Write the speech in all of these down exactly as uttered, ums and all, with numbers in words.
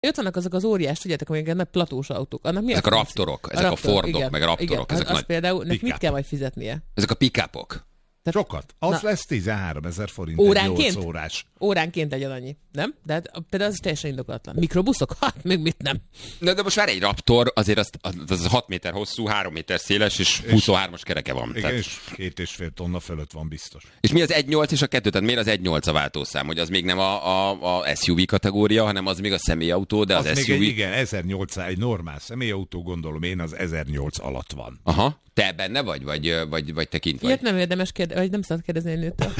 Ott vannak azok az óriás, tudjátok, amilyen nagy platós autók. Annak mi ezek a, a raptorok, ezek a, raptor, a Fordok, igen, meg raptorok. Igen, ezek az nagy... például, nek mit kell majd fizetnie? Ezek a pick-upok. Tehát, sokat. Az na, lesz tizenháromezer forint óránként? nyolc órás. Óránként legyen annyi, nem? De hát, például az teljesen indokolatlan. Mikrobuszok? Hát, még mit nem. De, de most már egy Raptor, azért az, az hat méter hosszú, három méter széles, és huszonhármas kereke van. Igen, tehát... és két és fél tonna fölött van biztos. És mi az egy nyolc és a kettő? Tehát miért az egy nyolc a váltószám? Hogy az még nem a, a, a es u vé kategória, hanem az még a személyautó, de az, az es u vé... Még egy, igen, ezernyolcszáz, egy normál személyautó, gondolom én, az ezernyolc alatt van. Aha. Te benne vagy, vagy, vagy, vagy te kint vagy? Ilyet nem érdemes kérdezni, vagy nem szabad kérdezni egy nőtől.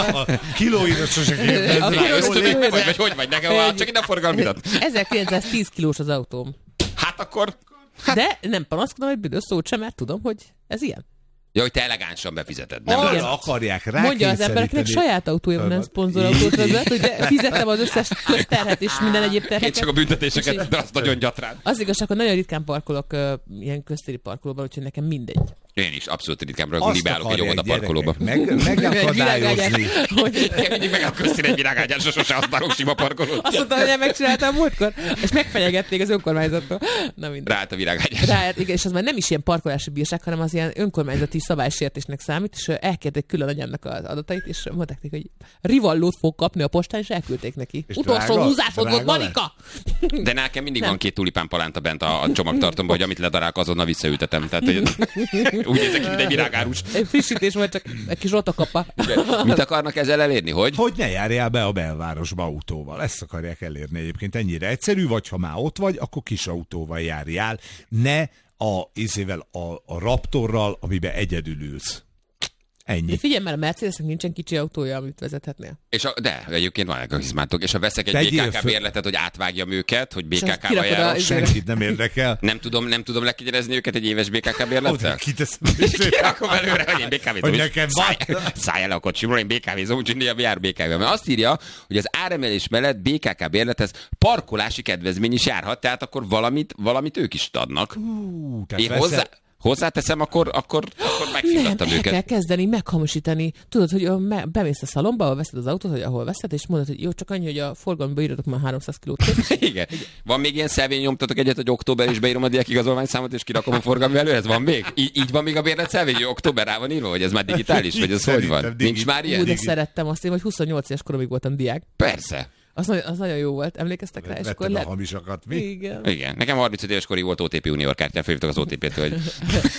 A kilóidat sose kérdezni. Ösztömük vagy, vagy hogy vagy nekem? Csak ide a forgalmidat. ezerkilencszáztíz kilós az autóm. Hát akkor... Hát... De nem panaszkodom egy büdös szót sem, mert tudom, hogy ez ilyen. Ja, hogy te elegánsan befizeted. Nem arra akarják rá. Mondja az embereknek, saját autója van, nem szponzorautót vezet, hogy fizettem az összes közterhet és minden egyéb terheket. Én csak a büntetéseket, de azt nagyon gyatrán. Az igazság, hogy nagyon ritkán parkolok uh, ilyen köztéri parkolóban, úgyhogy nekem mindegy. Én is abszolút ritkán ragulni beállok egy óvoda parkolóba. Meg, megakadályozni. Én mindig meg a köztéri egy virágágyán, sose használok sima parkolót. Azt mondtam, hogy megcsináltam múltkor, és megfenyegették az önkormányzattól. Na mindegy. Ráállt a virágágyán. Ráállt, igen, és az már nem is ilyen parkolási bírság, hanem az ilyen önkormányzati szabálysértésnek számít, és elkérték külön anyámnak az adatait, és mondták neki, hogy rivallót fog kapni a postán, és elküldték neki. És utolsó húzásod volt, Marika! De nekem mindig nem. Van két tulipán palánta bent a, a csomagtartomban, hogy amit ledarálok, azonnal visszaültetem. Tehát, hogy úgy nézek ki, mint egy virágárus. Egy frissítés volt, csak egy kis rotokapa. Mit akarnak ezzel elérni? Hogy? Hogy ne járjál be a belvárosba autóval. Ezt akarják elérni egyébként. Ennyire egyszerű, vagy ha már ott vagy, akkor kis autóval járjál. Ne a izével, a, a Raptorral, amiben egyedül ülsz. Ennyi. De figyelj, mert a Mercedesnek nincsen kicsi autója, amit vezethetnél. És a, de egyébként vannak a hizmátok, és ha veszek egy bé ká ká bérletet, hogy átvágjam őket, hogy bé ká ká-val járok. Senkit nem érdekel. Nem tudom, nem tudom lekigyerezni őket egy éves bé ká ká bérlettel? Kiteszem. Kirakom előre, hogy én bé ká vézom. Hogy nekem van. Szállj el a kocsimról, én bé ká vézom, úgyhogy néha jár bé ká ká-vel. Mert azt írja, hogy az áremelés mellett bé ká ká bérlethez parkolási kedvezmény is járhat, tehát akkor valamit, valamit ők is adnak. Uh, én hozzá... Hozzáteszem, akkor, akkor, akkor megfizettem őket. Nem, el kell kezdeni meghamisítani. Tudod, hogy bemész a szalomba, ahol veszed az autót, hogy ahol veszed, és mondod, hogy jó, csak annyi, hogy a forgalomba írjatok már háromszáz kilót. Igen. Van még ilyen szelvény, nyomtatok egyet, hogy október is beírom a diák igazolványszámot, és kirakom a forgalmi előre? Ez van még? Így, így van még a bérlet szelvény, hogy október rá van írva, vagy ez már digitális, vagy ez hogy van? Nincs már ilyen? Úgy, de szerettem azt, én, hogy huszonnyolc éves koromig voltam diák. Persze. Az, az nagyon jó volt, emlékeztek rá? És akkor le... a hamisakat, mi? Igen. Igen. Nekem harmincöt éves korig volt o té pé Unior kártyán, felhívtak az o té pé-től, hogy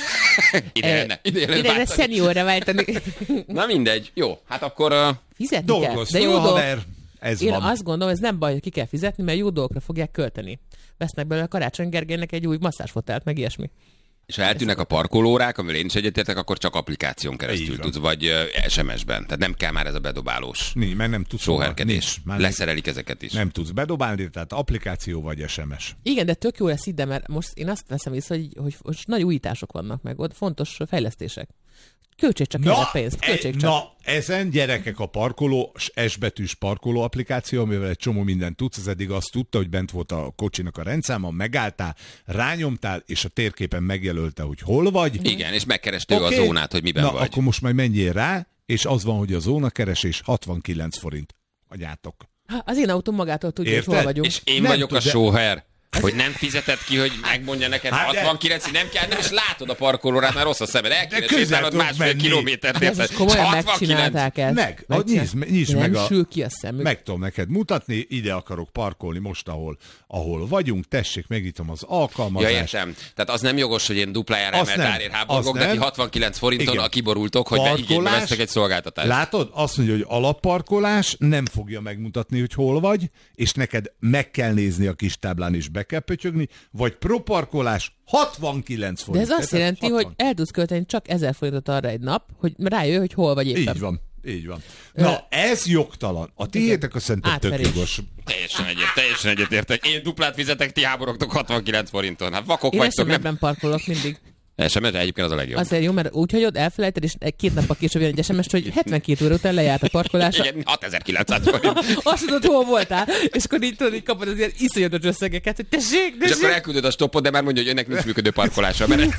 ide jönne. Ide jönne, ide szeniorra váltani. Na mindegy. Jó, hát akkor... Uh... Fizetni kell. De jó haver. Ez Én van. azt gondolom, ez nem baj, hogy ki kell fizetni, mert jó dolgokra fogják költeni. Vesznek belőle Karácsony Gergelynek egy új masszázsfotelt, meg ilyesmi. És ha eltűnnek a parkolórák, amivel én is egyetértek, akkor csak applikáción keresztül tudsz, vagy es em es-ben. Tehát nem kell már ez a bedobálós. Nincs, mert nem tudsz sóherkedés. Leszerelik ezeket is. Nem tudsz bedobálni, tehát applikáció vagy es em es. Igen, de tök jó lesz ide, mert most én azt veszem észre, hogy, hogy most nagy újítások vannak meg, ott fontos fejlesztések. Költség csak na, erre pénzt. Költség csak. Na, ezen gyerekek a parkoló, S-betűs parkoló applikáció, amivel egy csomó mindent tudsz, az eddig azt tudta, hogy bent volt a kocsinak a rendszáma, megálltál, rányomtál, és a térképen megjelölte, hogy hol vagy. Igen, és megkereste okay. a zónát, hogy miben na, vagy. akkor most majd menjél rá, és az van, hogy a zónakeresés hatvankilenc forint. Hagyjátok. Az én autóm magától tudja, hogy hol vagyunk. És én nem vagyok tud, a sóher. Hogy nem fizeted ki, hogy megmondja neked hát hatvankilenc, nem kell, nem is látod a parkolórát, mert rossz a szemed. El kéne sétálnod másfél kilométert. De most komolyan megcsinálták ezt. Meg, nyisd, nyisd meg a... sül ki a szemük. Meg tudom neked mutatni, ide akarok parkolni most, ahol, ahol vagyunk, tessék, megnyitom az alkalmazást. Ja, értem. Tehát az nem jogos, hogy én duplájára emelt árért háborgok, neki hatvankilenc forinton igen. A kiborultok, hogy beigénybe vesztek egy szolgáltatást. Látod? Azt mondja, hogy alapparkolás, nem fogja megmutatni, hogy hol vagy, és neked meg kell nézni a kis táblán is be kell pötyögni, vagy proparkolás hatvankilenc forint. De ez azt jelenti, hatvan hogy el tudsz költeni csak ezer forintot arra egy nap, hogy rájöjj, hogy hol vagy éppen. Így van. Így van. Na, Ö... ez jogtalan. A tiétek a szerintem tök jogos. Teljesen egyet, teljesen egyetértek. Én duplát fizetek, ti háborogtok hatvankilenc forinton. Hát vakok én vagytok. Én nem parkolok mindig. es em es egyébként az a legjobb. Azért jó, mert úgy hagyod, elfelejted, és két nappal később jön egy es em es, hogy hetvenkét óra után lejárt a parkolásra. Igen, hatezer-kilencszáz forint. Azt tudod, hol voltál, és akkor így tudod, így kapod az ilyen iszonyatos összegeket, hogy tessék, tessék. És akkor elküldöd a stoppot, de már mondja, hogy önnek nincs működő parkolása. Mert...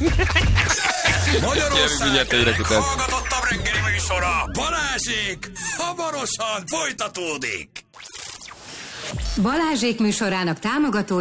Magyarország leghallgatottabb reggeli műsora, Balázsék, hamarosan folytatódik. Balázsék műsorának támogató